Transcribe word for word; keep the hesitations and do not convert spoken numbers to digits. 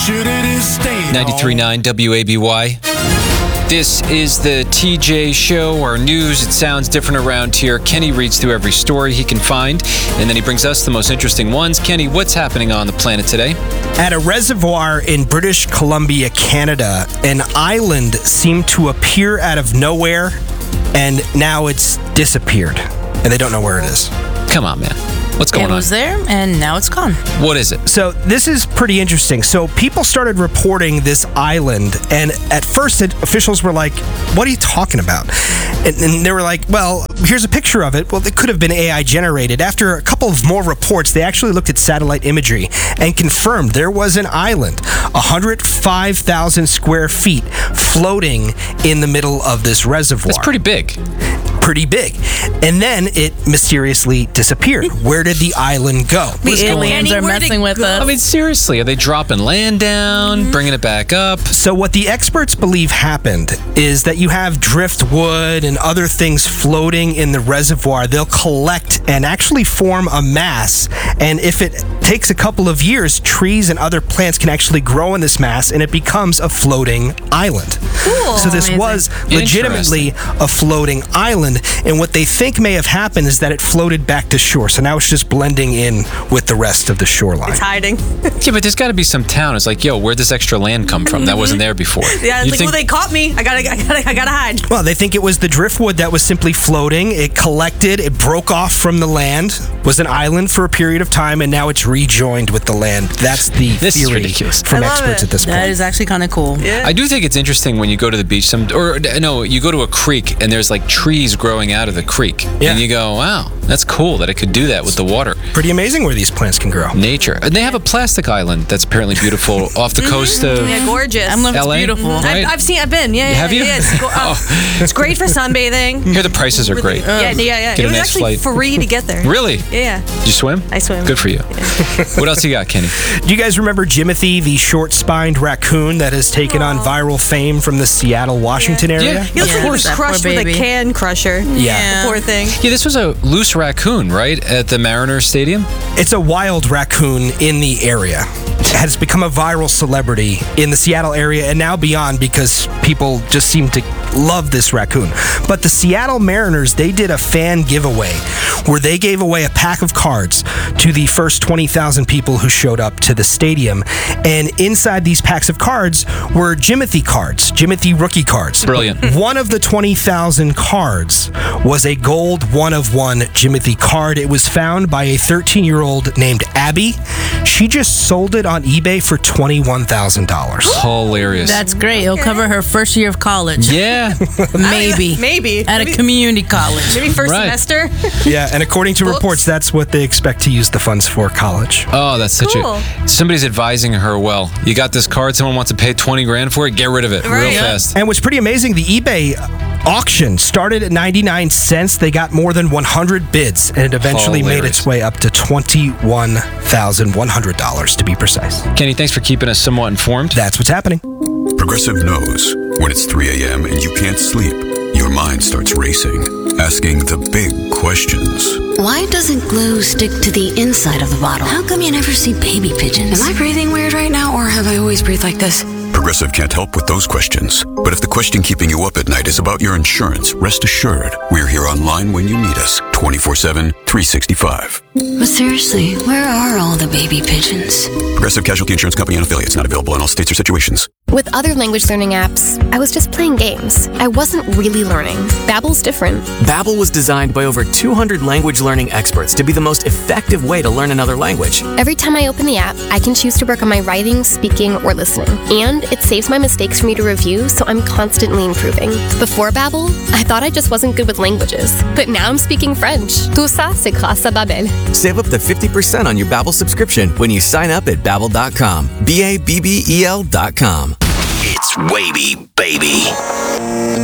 ninety-three point nine W A B Y. This is the T J Show, our news. It sounds different around here. Kenny reads through every story he can find, and then he brings us the most interesting ones. Kenny, what's happening on the planet today? At a reservoir in British Columbia, Canada, an island seemed to appear out of nowhere, and now it's disappeared, and they don't know where it is. Come on, man. What's going on? It was there, and now it's gone. What is it? So this is pretty interesting. So people started reporting this island, and at first it, officials were like, what are you talking about? And, and they were like, well, here's a picture of it. Well, it could have been A I generated. After a couple of more reports, they actually looked at satellite imagery and confirmed there was an island, one hundred five thousand square feet, floating in the middle of this reservoir. That's pretty big. Pretty big. And then it mysteriously disappeared. Where did the island go? The aliens are messing with us. I mean, seriously, are they dropping land down, mm-hmm. bringing it back up? So what the experts believe happened is that you have driftwood and other things floating in the reservoir. They'll collect and actually form a mass. And if it takes a couple of years, trees and other plants can actually grow in this mass, and it becomes a floating island. Cool. So this Amazing. was legitimately a floating island. And what they think may have happened is that it floated back to shore. So now it's just blending in with the rest of the shoreline. It's hiding. Yeah, but there's got to be some town. It's like, yo, where'd this extra land come from? That wasn't there before. Yeah, it's you like, think- well, they caught me. I gotta, I gotta, I gotta hide. Well, they think it was the driftwood that was simply floating. It collected, it broke off from the land, was an island for a period of time, and now it's rejoined with the land. That's the This is theory ridiculous. from I love experts it. at this point. That is actually kind of cool. Yeah. I do think it's interesting when you go to the beach, some or no, you go to a creek and there's like trees growing out of the creek. Yeah. And you go, wow, that's cool that it could do that with the water. Pretty amazing where these plants can grow. Nature. And they have a plastic island that's apparently beautiful off the coast of Yeah, gorgeous. I'm loving L A. it's beautiful. Mhm. Right. I've, I've seen. I've been. Yeah. yeah Have you? Yeah, it's, go- uh, it's great for sunbathing. Here the prices are great. Yeah, yeah, yeah. Get It a was nice actually flight. free to get there. Really? Yeah. Did you swim? I swim. Good for you. What else you got, Kenny? Do you guys remember Jimothy, the short-spined raccoon that has taken on viral fame from the Seattle, Washington area? Yeah. He looks Yeah, like he was that crushed poor with a baby. can crusher. Yeah. The poor thing. Yeah, this was a loose raccoon, right, at the Mariners Stadium? It's a wild raccoon in the area. It has become a viral celebrity in the Seattle area and now beyond because people just seem to love this raccoon. But the Seattle Mariners, they did a fan giveaway where they gave away a pack of cards to the first twenty thousand people who showed up to the stadium. And inside these packs of cards were Jimothy cards, Jimothy rookie cards. Brilliant. One of the twenty thousand cards was a gold one-of-one Jimothy card. It was found by a thirteen-year-old named Abby. She just sold it on eBay for twenty-one thousand dollars. Hilarious. That's great. It'll cover her first year of college. yeah. Maybe. Maybe. At maybe, a community college. Maybe first Right. semester. Yeah, and according to Books? reports, that's what they expect to use the funds for, college. Oh, that's such Cool. a... Somebody's advising her, well, you got this card, someone wants to pay twenty grand for it, get rid of it Right. real Yeah. fast. And what's pretty amazing, the eBay auction started at ninety-nine cents. They got more than one hundred bids, and it eventually made Hilarious. its way up to twenty-one thousand one hundred dollars to be precise. Kenny, thanks for keeping us somewhat informed. That's what's happening. Progressive knows when it's three a.m. and you can't sleep, your mind starts racing, asking the big questions. Why doesn't glue stick to the inside of the bottle? How come you never see baby pigeons? Am I breathing weird right now, or have I always breathed like this? Progressive can't help with those questions. But if the question keeping you up at night is about your insurance, rest assured, we're here online when you need us, twenty-four seven, three sixty-five. But seriously, where are all the baby pigeons? Progressive Casualty Insurance Company and affiliates, not available in all states or situations. With other language learning apps, I was just playing games. I wasn't really learning. Babbel's different. Babbel was designed by over two hundred language learning experts to be the most effective way to learn another language. Every time I open the app, I can choose to work on my writing, speaking, or listening. And it saves my mistakes for me to review, so I'm constantly improving. Before Babbel, I thought I just wasn't good with languages. But now I'm speaking French. Tout ça, c'est grâce à Babbel. Save up to fifty percent on your Babbel subscription when you sign up at babbel dot com. B A B B E L dot com. It's Wavy, baby.